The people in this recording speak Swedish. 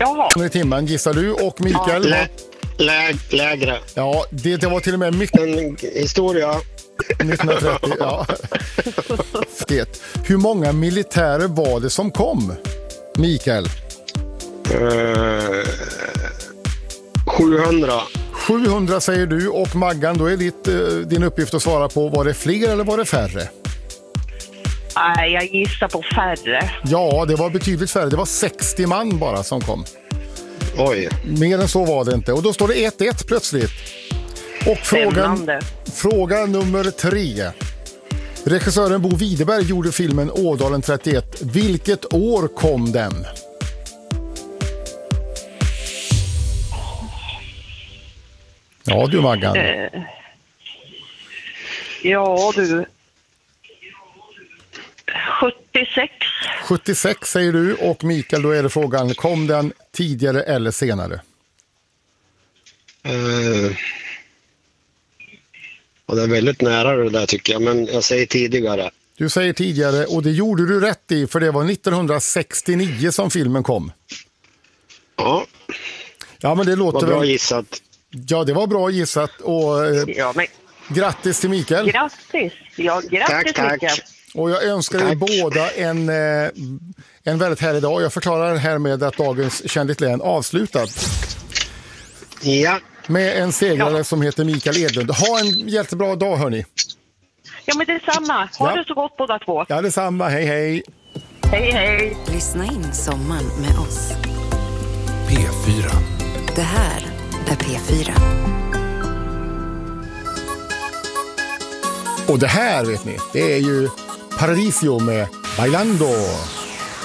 I timmen gissar du, och Mikael? Lägre. Ja, det var till och med mycket. En historia. 1930, ja. Det. Hur många militärer var det som kom, Mikael? 700. 700 säger du, och Maggan, då är din uppgift att svara på, var det fler eller var det färre? Nej, jag gissar på färre. Ja, det var betydligt färre. Det var 60 man bara som kom. Oj. Mer än så var det inte. Och då står det 1-1 plötsligt. Och fråga nummer 3. Regissören Bo Widerberg gjorde filmen Ådalen 31. Vilket år kom den? Ja, du Maggan. Ja, du. 76. 76 säger du, och Mikael, då är det frågan, kom den tidigare eller senare? Och det är väldigt nära det där tycker jag, men jag säger tidigare. Du säger tidigare, och det gjorde du rätt i, för det var 1969 som filmen kom. Ja. Ja, men det låter bra gissat. Ja, det var bra gissat, och men... grattis till Mikael. Grattis. Ja, grattis tack. Mikael. Och jag önskar er båda en väldigt härlig dag. Jag förklarar härmed att dagens Känn ditt län avslutat. Ja. Med en segrare som heter Mikael Edlund. Ha en jättebra dag, hörni. Ja, men det är samma. Ha det så gott båda två. Ja, det är samma. Hej, hej. Hej, hej. Lyssna in sommaren med oss. P4. Det här är P4. Och det här, vet ni, det är ju Paradiso med Bailando.